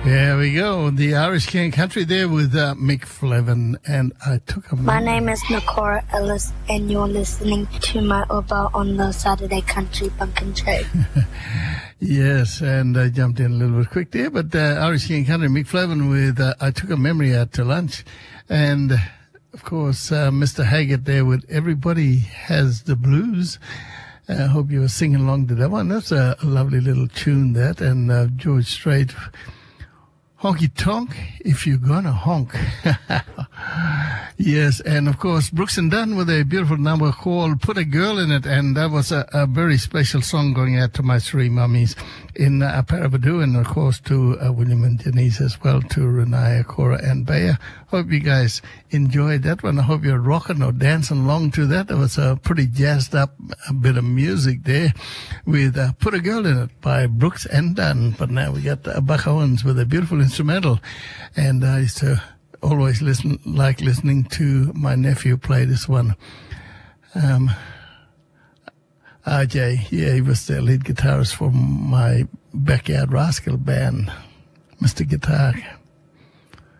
There we go. The Irish King Country there with Mick Flavin, and I took a... My name is Nakora Ellis, and you're listening to my Uber on the Saturday Country Pumpkin Show. Yes, and I jumped in a little bit quick there, but Irish King Country, Mick Flavin with I Took a Memory Out to Lunch, and of course Mr. Haggart there with Everybody Has the Blues. I hope you were singing along to that one. That's a lovely little tune, that, and George Strait, Honky Tonk, If You're Gonna Honk. Yes, and of course, Brooks and Dunn with a beautiful number called Put a Girl in It, and that was a very special song going out to my three mummies in Parabadoo, and of course to William and Denise as well, to Renaya, Cora, and Bea. Hope you guys enjoyed that one. I hope you're rocking or dancing along to that. That was a pretty jazzed up bit of music there with Put a Girl in It by Brooks and Dunn. But now we got Buck Owens with a beautiful instrumental, and I used to always like listening to my nephew play this one. RJ, yeah, he was the lead guitarist for my Backyard Rascal band, Mr. Guitar.